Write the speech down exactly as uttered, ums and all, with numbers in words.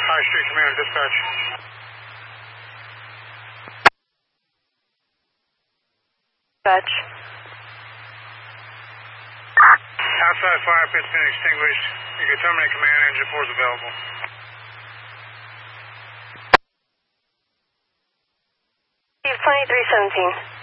High Street Command, dispatch. Dispatch. Outside fire pit's been extinguished. You can terminate command, engine four is available. twenty-three seventeen.